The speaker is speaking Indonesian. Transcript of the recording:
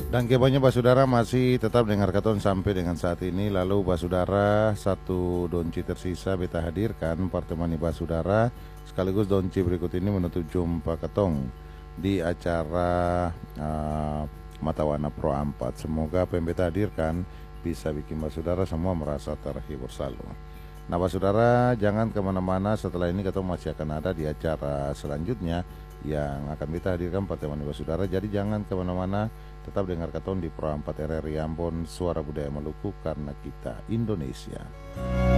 Dan kebanyakan basudara masih tetap dengar katon sampai dengan saat ini. Lalu basudara satu donci tersisa beta hadirkan pertemani basudara sekaligus donci berikut ini menutup jumpa katong di acara Mata Warna Pro 4. Semoga apa yang beta hadirkan bisa bikin basudara semua merasa terhibur selalu. Nah basudara jangan kemana-mana, setelah ini katong masih akan ada di acara selanjutnya yang akan kita hadirkan pertemuan basudara. Jadi jangan kemana-mana, tetap dengar katon di Pro 4 RRI Ambon, Suara Budaya Maluku, karena kita Indonesia.